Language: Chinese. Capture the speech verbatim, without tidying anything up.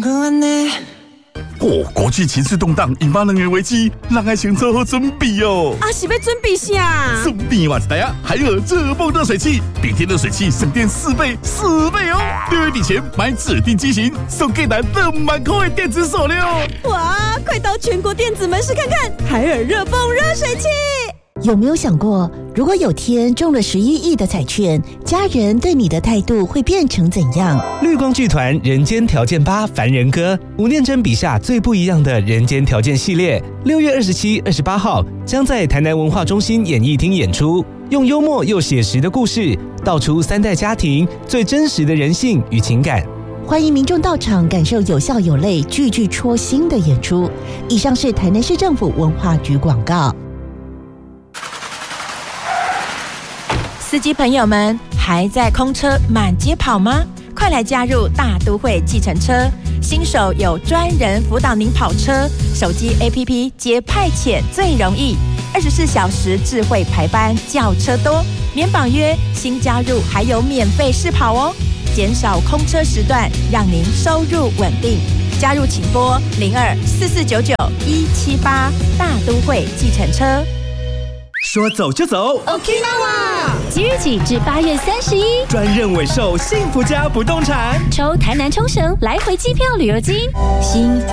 哦，国际情势动荡，引发能源危机，让爱先做好准备哦。 啊，是要准备啥？ 准备哇一台啊，海尔热风热水器，每天热水器省电四倍，四倍哦！六月底前买指定机型，送给咱两万块的电子手链哦。 哇，快到全国电子门市看看，海尔热风热水器。 有没有想过，如果有天中了十一亿的彩券，家人对你的态度会变成怎样？ 绿光剧团人间条件八凡人歌，吴念真笔下最不一样的人间条件系列，六月二十七、二十八号将在台南文化中心演艺厅演出，用幽默又写实的故事，道出三代家庭最真实的人性与情感。 欢迎民众到场感受有笑有泪、句句戳心的演出。以上是台南市政府文化局广告。 司机朋友们，还在空车满街跑吗？快来加入大都会计程车，新手有专人辅导您跑车，手机 A P P 接派遣最容易，二十四小时智慧排班，叫车多，免绑约，新加入还有免费试跑哦，减少空车时段，让您收入稳定。加入请拨零二四四九九一七八，大都会计程车。 说走就走 ，Okinawa！即日起至八月三十一， 专任委售幸福家不动产， 抽台南冲绳来回机票旅游金，新